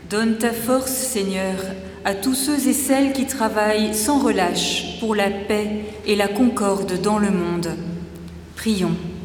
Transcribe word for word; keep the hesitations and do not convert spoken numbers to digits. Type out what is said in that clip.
Donne ta force, Seigneur, à tous ceux et celles qui travaillent sans relâche pour la paix et la concorde dans le monde. Prions.